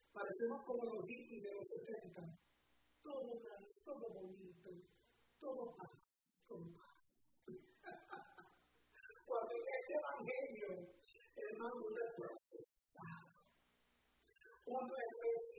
Parecemos como los hippies de los 70. Todo nice, todo bonito, todo paz, con paz.